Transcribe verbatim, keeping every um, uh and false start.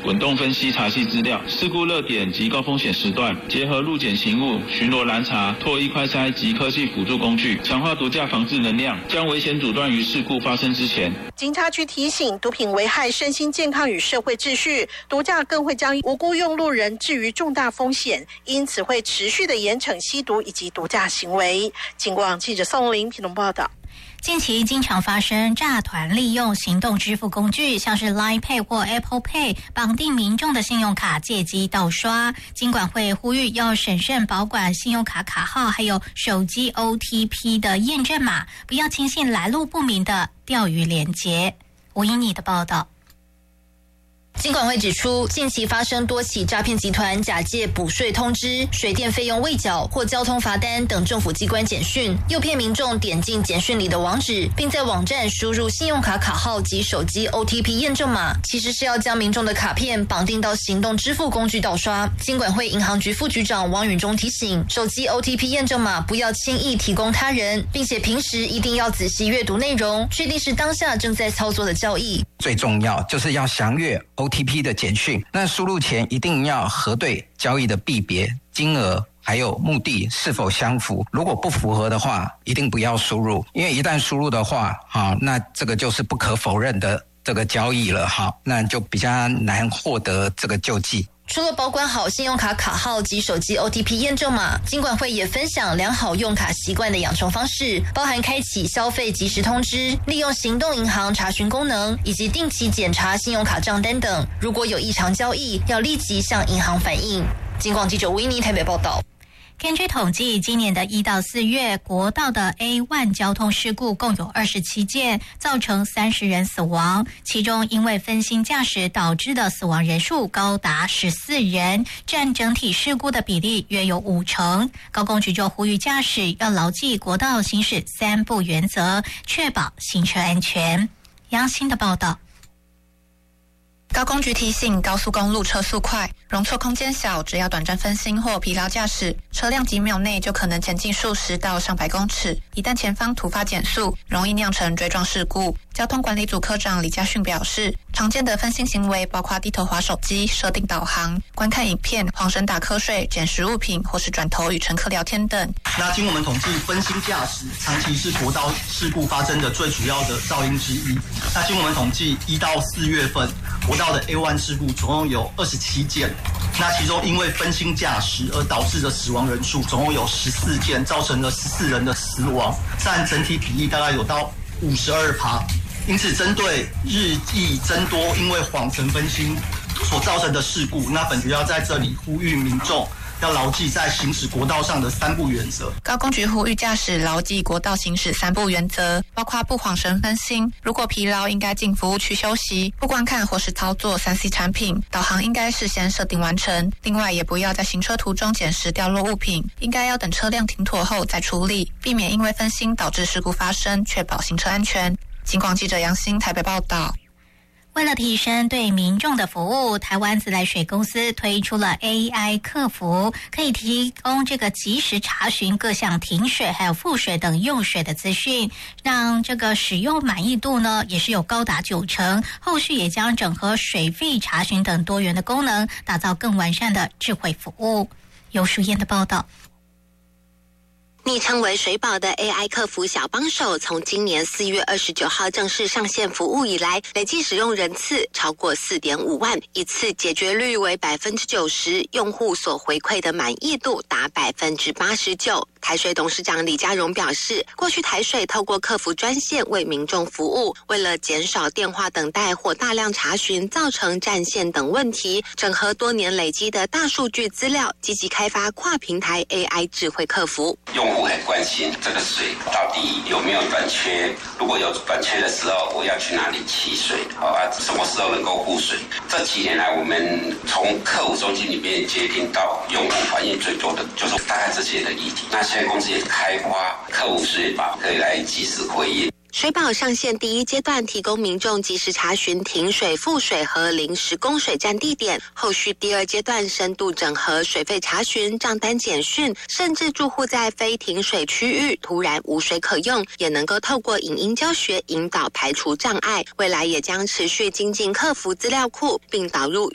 滚动分析查系资料、事故热点及高风险时段，结合路检勤务、巡逻拦查、唾液快筛及科技辅助工具，强化毒驾防治能量，将危险阻断于事故发生之前。 警察局提醒，毒品危害身心健康与社会秩序，毒驾更会将无辜用路人置于重大风险，因此会持续的严惩吸毒以及毒驾行为。警广记者宋玲屏东报道。 近期经常发生诈团利用行动支付工具，像是 Line Pay 或 Apple Pay 绑定民众的信用卡借机盗刷。金管会呼吁要审慎保管信用卡卡号，还有手机 O T P 的验证码，不要轻信来路不明的钓鱼连结。吴依妮的报道。 金管会指出，近期发生多起诈骗集团假借补税通知、水电费用未缴或交通罚单等政府机关简讯，诱骗民众点进简讯里的网址，并在网站输入信用卡卡号及手机 O T P 验证码，其实是要将民众的卡片绑定到行动支付工具盗刷。金管会银行局副局长王允中提醒，手机 O T P 验证码不要轻易提供他人，并且平时一定要仔细阅读内容，确定是当下正在操作的交易。 最重要就是要详阅 O T P 的简讯，那输入前一定要核对交易的币别、金额还有目的是否相符，如果不符合的话，一定不要输入，因为一旦输入的话，好，那这个就是不可否认的这个交易了，好，那就比较难获得这个救济。 除了保管好信用卡卡号及手机 O T P 验证码，金管会也分享良好用卡习惯的养成方式，包含开启消费即时通知、利用行动银行查询功能，以及定期检查信用卡账单等。如果有异常交易，要立即向银行反映。金广记者维尼台北报道。 根据统计，今年的一到四月，国道的 A 一 交通事故共有二十七件，造成三十人死亡，其中因为分心驾驶导致的死亡人数高达十四人，占整体事故的比例约有五成。高公局就呼吁驾驶要牢记国道行驶三不原则，确保行车安全。杨欣的报道。 高公局提醒，高速公路车速快，容错空间小，只要短暂分心或疲劳驾驶，车辆几秒内就可能前进数十到上百公尺。一旦前方突发减速，容易酿成追撞事故。交通管理组科长李家训表示，常见的分心行为包括低头滑手机、设定导航、观看影片、晃神打瞌睡、捡拾物品或是转头与乘客聊天等。 那经我们统计，分心驾驶长期是国道事故发生的最主要的噪音之一。那经我们统计，一到四月份国道的 A 一 事故总共有二十七件，那其中因为分心驾驶而导致的死亡人数总共有十四件，造成了十四人的死亡，占整体比例大概有到五十二趴。因此，针对日益增多因为晃神分心所造成的事故，那本局要在这里呼吁民众要牢记在行驶国道上的三不原则。 高公局呼吁驾驶牢记国道行驶三不原则，包括不晃神分心，如果疲劳应该进服务区休息，不观看或是操作 三 C 产品，导航应该事先设定完成。另外，也不要在行车途中捡拾掉落物品，应该要等车辆停妥后再处理，避免因为分心导致事故发生，确保行车安全。警广记者杨欣台北报道。 为了提升对民众的服务，台湾自来水公司推出了 A I 客服，可以提供这个即时查询各项停水还有复水等用水的资讯，让这个使用满意度呢也是有高达九成。后续也将整合水费查询等多元的功能，打造更完善的智慧服务。由淑燕的报道。 昵称为水宝的 A I 客服小帮手，从今年四月二十九号正式上线服务以来，累计使用人次超过 四点五万，一次解决率为 百分之九十， 用户所回馈的满意度达 百分之八十九。台水董事长李家荣表示，过去台水透过客服专线为民众服务，为了减少电话等待或大量查询造成占线等问题，整合多年累积的大数据资料，积极开发跨平台 A I 智慧客服。 用户很关心这个水到底有没有短缺，如果有短缺的时候，我要去哪里取水？好啊，什么时候能够补水？这几年来，我们从客服中心里面接听到用户反映最多的就是大概这些的议题。那现在公司也开发客户水宝，可以来及时回应。 水宝上线第一阶段提供民众及时查询停水、复水和临时供水站地点，后续第二阶段深度整合水费查询、账单简讯，甚至住户在非停水区域突然无水可用，也能够透过影音教学引导排除障碍。未来也将持续精进客服资料库，并导入